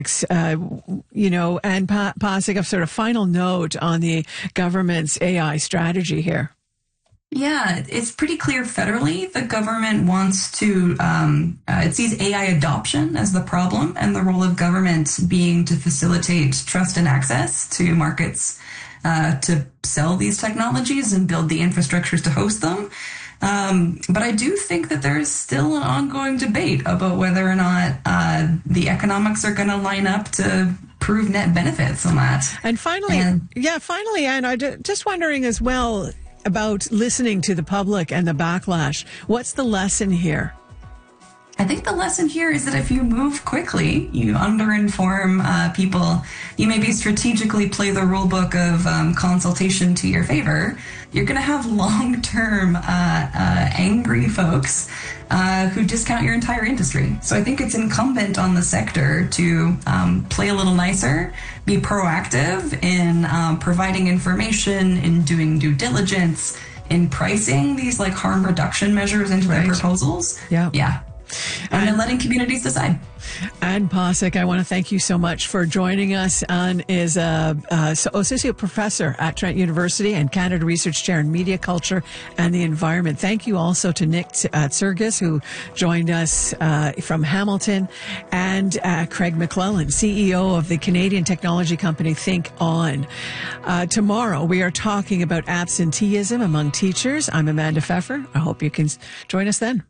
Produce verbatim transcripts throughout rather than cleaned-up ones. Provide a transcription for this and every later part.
Uh, you know, and pa- passing a sort of final note on the government's A I strategy here. Yeah, it's pretty clear federally. The government wants to, um, uh, it sees A I adoption as the problem, and the role of government being to facilitate trust and access to markets uh, to sell these technologies and build the infrastructures to host them. Um, but I do think that there is still an ongoing debate about whether or not uh, the economics are going to line up to prove net benefits on that. And finally, and, yeah, finally, Anne, I'm just wondering as well about listening to the public and the backlash. What's the lesson here? I think the lesson here is that if you move quickly, you underinform uh, people, you maybe strategically play the rule book of um, consultation to your favor, you're going to have long-term uh, uh, angry folks uh, who discount your entire industry. So I think it's incumbent on the sector to um, play a little nicer, be proactive in um, providing information, in doing due diligence, in pricing these like harm reduction measures into right. their proposals. Yeah. Yeah. And, and then letting communities decide. Anne Posick, I want to thank you so much for joining us. Anne is a, a associate professor at Trent University and Canada Research Chair in Media Culture and the Environment. Thank you also to Nick uh, Tsirgis, who joined us uh, from Hamilton, and uh, Craig McClellan, C E O of the Canadian technology company Think On. Uh, tomorrow, we are talking about absenteeism among teachers. I'm Amanda Pfeffer. I hope you can join us then.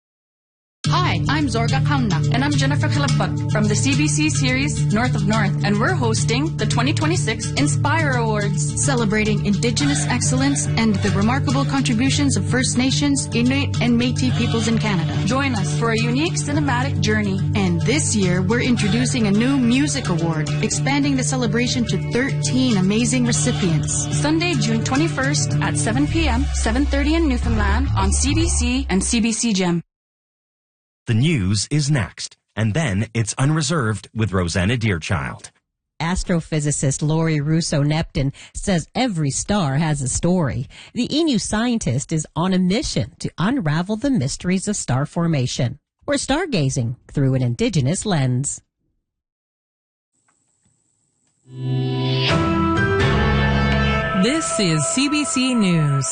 Hi, I'm Zorga Kamna, and I'm Jennifer Kilaput from the C B C series North of North, and we're hosting the twenty twenty-six Inspire Awards, celebrating Indigenous excellence and the remarkable contributions of First Nations, Inuit, and Métis peoples in Canada. Join us for a unique cinematic journey. And this year, we're introducing a new music award, expanding the celebration to thirteen amazing recipients. Sunday, June twenty-first at seven p.m., seven thirty in Newfoundland on C B C and C B C Gem. The news is next, and then it's Unreserved with Rosanna Deerchild. Astrophysicist Laurie Russo-Neptune says every star has a story. The E N U scientist is on a mission to unravel the mysteries of star formation. We're stargazing through an Indigenous lens. This is C B C News.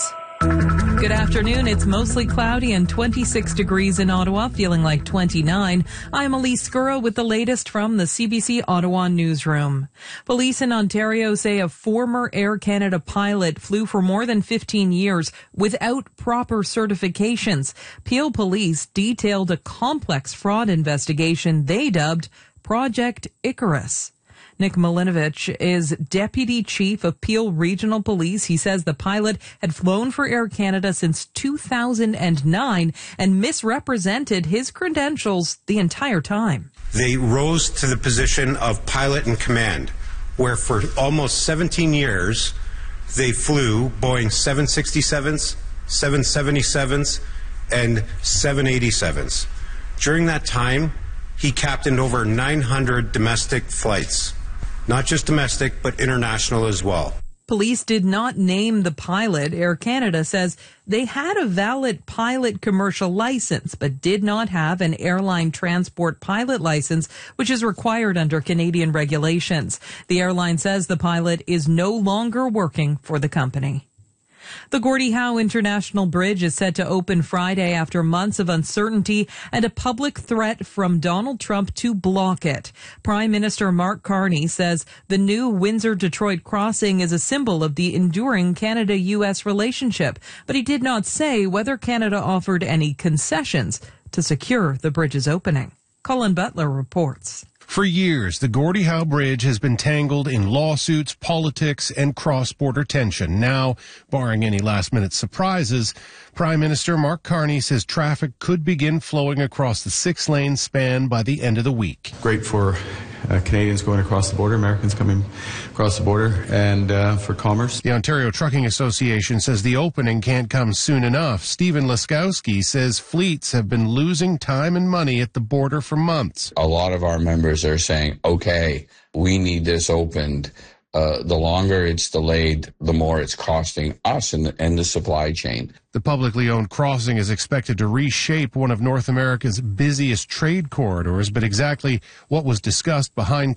Good afternoon. It's mostly cloudy and twenty-six degrees in Ottawa, feeling like twenty-nine. I'm Elise Scurra with the latest from the C B C Ottawa newsroom. Police in Ontario say a former Air Canada pilot flew for more than fifteen years without proper certifications. Peel Police detailed a complex fraud investigation they dubbed Project Icarus. Nick Milinovich is Deputy Chief of Peel Regional Police. He says the pilot had flown for Air Canada since two thousand nine and misrepresented his credentials the entire time. They rose to the position of pilot in command, where for almost seventeen years they flew Boeing seven sixty-sevens, seven seventy-sevens, and seven eighty-sevens. During that time, he captained over nine hundred domestic flights. Not just domestic, but international as well. Police did not name the pilot. Air Canada says they had a valid pilot commercial license, but did not have an airline transport pilot license, which is required under Canadian regulations. The airline says the pilot is no longer working for the company. The Gordie Howe International Bridge is set to open Friday after months of uncertainty and a public threat from Donald Trump to block it. Prime Minister Mark Carney says the new Windsor-Detroit crossing is a symbol of the enduring Canada-U S relationship, but he did not say whether Canada offered any concessions to secure the bridge's opening. Colin Butler reports. For years, the Gordie Howe Bridge has been tangled in lawsuits, politics, and cross-border tension. Now, barring any last-minute surprises, Prime Minister Mark Carney says traffic could begin flowing across the six-lane span by the end of the week. Great for uh, Canadians going across the border, Americans coming across the border, and uh, for commerce. The Ontario Trucking Association says the opening can't come soon enough. Stephen Laskowski says fleets have been losing time and money at the border for months. A lot of our members are saying, okay, we need this opened. Uh, the longer it's delayed, the more it's costing us and the, and the supply chain. The publicly owned crossing is expected to reshape one of North America's busiest trade corridors, but exactly what was discussed behind